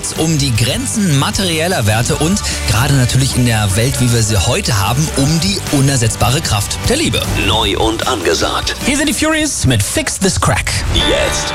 geht's um die Grenzen materieller Werte und gerade natürlich in der Welt, wie wir sie heute haben, um die unersetzbare Kraft der Liebe. Neu und angesagt. Hier sind die Furies mit Fix This Crack. Jetzt